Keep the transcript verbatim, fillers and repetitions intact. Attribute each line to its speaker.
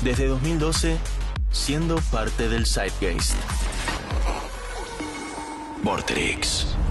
Speaker 1: Desde dos mil doce, siendo parte del Zeitgeist. Vorterix.